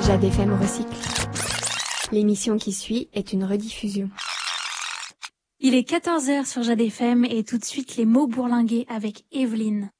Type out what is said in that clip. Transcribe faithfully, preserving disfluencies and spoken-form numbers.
Jade F M recycle. L'émission qui suit est une rediffusion. Il est quatorze heures sur Jade F M et tout de suite les mots bourlingués avec Evelyne.